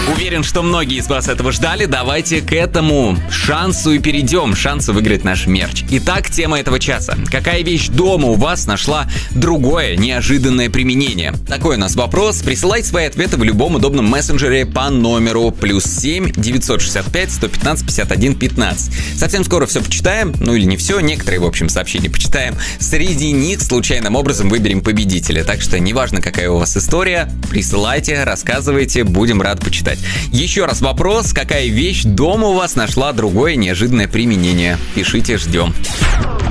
Уверен, что многие из вас этого ждали. Давайте к этому шансу и перейдем. Шансу выиграть наш мерч. Итак, тема этого часа. Какая вещь дома у вас нашла другое, неожиданное применение? Такой у нас вопрос. Присылайте свои ответы в любом удобном мессенджере по номеру +7 965 115 51 15. Совсем скоро все почитаем. Ну или не все, некоторые, в общем, сообщения почитаем. Среди них случайным образом выберем победителя. Так что неважно, какая у вас история, присылайте, рассказывайте, будем рады почитать. Еще раз вопрос, какая вещь дома у вас нашла другое неожиданное применение? Пишите, ждем.